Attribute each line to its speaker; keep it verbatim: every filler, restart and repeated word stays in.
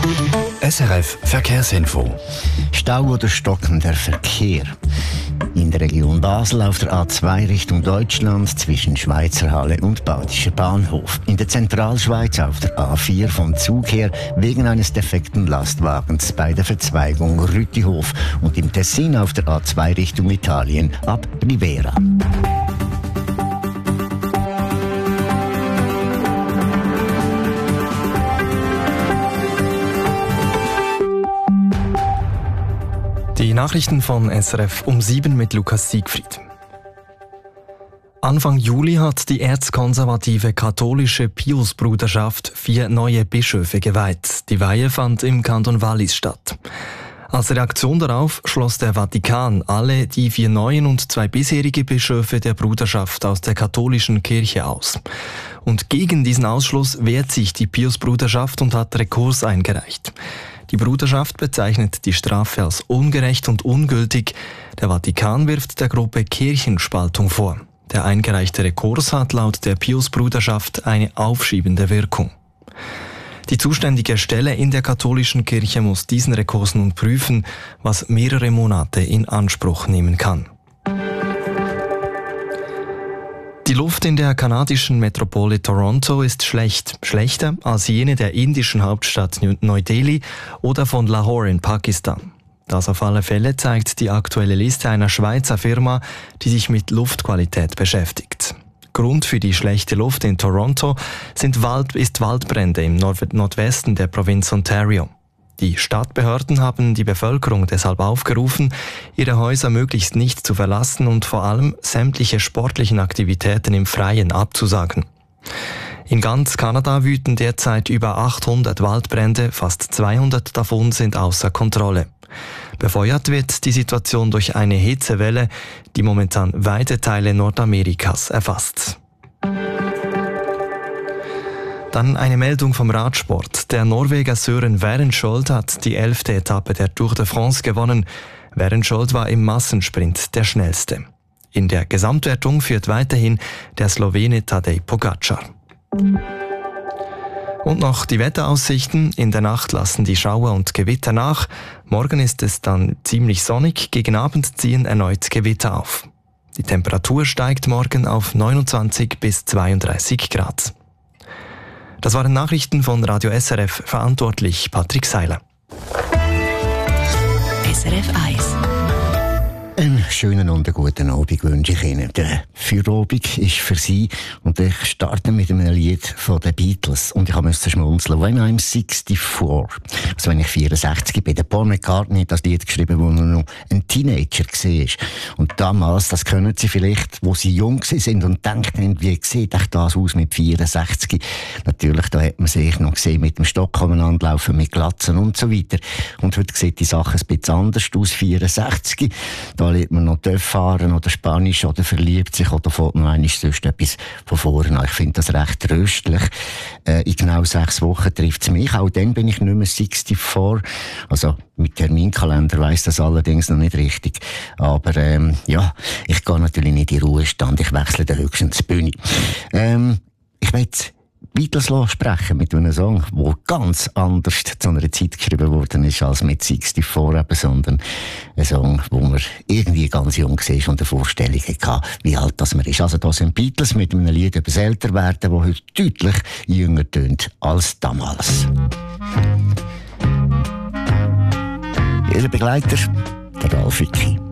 Speaker 1: S R F Verkehrsinfo.
Speaker 2: Stau oder stockender Verkehr. In der Region Basel auf der A zwei Richtung Deutschland zwischen Schweizer Halle und Badischer Bahnhof. In der Zentralschweiz auf der A vier vom Zug her wegen eines defekten Lastwagens bei der Verzweigung Rütihof. Und im Tessin auf der A zwei Richtung Italien ab Rivera.
Speaker 3: Die Nachrichten von S R F um sieben mit Lukas Siegfried. Anfang Juli hat die erzkonservative katholische Piusbruderschaft vier neue Bischöfe geweiht. Die Weihe fand im Kanton Wallis statt. Als Reaktion darauf schloss der Vatikan alle die vier neuen und zwei bisherige Bischöfe der Bruderschaft aus der katholischen Kirche aus. Und gegen diesen Ausschluss wehrt sich die Piusbruderschaft und hat Rekurs eingereicht. Die Bruderschaft bezeichnet die Strafe als ungerecht und ungültig. Der Vatikan wirft der Gruppe Kirchenspaltung vor. Der eingereichte Rekurs hat laut der Piusbruderschaft eine aufschiebende Wirkung. Die zuständige Stelle in der katholischen Kirche muss diesen Rekurs nun prüfen, was mehrere Monate in Anspruch nehmen kann. Die Luft in der kanadischen Metropole Toronto ist schlecht, schlechter als jene der indischen Hauptstadt Neu-Delhi oder von Lahore in Pakistan. Das auf alle Fälle zeigt die aktuelle Liste einer Schweizer Firma, die sich mit Luftqualität beschäftigt. Grund für die schlechte Luft in Toronto sind Wald, ist Waldbrände im Nord- Nordwesten der Provinz Ontario. Die Stadtbehörden haben die Bevölkerung deshalb aufgerufen, ihre Häuser möglichst nicht zu verlassen und vor allem sämtliche sportlichen Aktivitäten im Freien abzusagen. In ganz Kanada wüten derzeit über achthundert Waldbrände, fast zweihundert davon sind außer Kontrolle. Befeuert wird die Situation durch eine Hitzewelle, die momentan weite Teile Nordamerikas erfasst. Dann eine Meldung vom Radsport. Der Norweger Søren Werenskjold hat die elfte Etappe der Tour de France gewonnen. Werenskjold war im Massensprint der schnellste. In der Gesamtwertung führt weiterhin der Slowene Tadej Pogačar. Und noch die Wetteraussichten. In der Nacht lassen die Schauer und Gewitter nach. Morgen ist es dann ziemlich sonnig. Gegen Abend ziehen erneut Gewitter auf. Die Temperatur steigt morgen auf neunundzwanzig bis zweiunddreißig Grad. Das waren Nachrichten von Radio S R F, verantwortlich Patrick Seiler.
Speaker 4: S R F eins.
Speaker 2: Einen schönen und einen guten Abend wünsche ich Ihnen. Der Feierabend ist für Sie und ich starte mit einem Lied von den Beatles. Und ich musste schmunzeln. When I'm sixty-four. Also wenn ich vierundsechzig bin. Der Paul McCartney hat das Lied geschrieben, wo er noch ein Teenager war. Und damals, das können Sie vielleicht, wo Sie jung sind und denken, wie sieht das aus mit vierundsechzig? Natürlich, da hat man sich noch gesehen mit dem Stock anlaufen, mit Glatzen und so weiter. Und heute sieht die Sache ein bisschen anders aus, vierundsechzig. Da lernt man noch Töff fahren oder Spanisch oder verliebt sich oder fährt noch einmal sonst etwas von vorne. Ich finde das recht tröstlich. Äh, in genau sechs Wochen trifft es mich. Auch dann bin ich nicht mehr sixty-four. Also mit Terminkalender weiss das allerdings noch nicht richtig. Aber ähm, ja, ich gehe natürlich nicht in Ruhestand. Ich wechsle dann höchstens die Bühne. Ähm, ich will Beatles sprechen mit einem Song, der ganz anders zu einer Zeit geschrieben worden ist als mit sixty-four eben, sondern ein Song, wo man irgendwie ganz jung war und eine Vorstellung hatte, wie alt das man ist. Also da sind Beatles mit einem Lied über das Älterwerden, das heute deutlich jünger tönt als damals. Ihr Begleiter, der Ralf Vicki.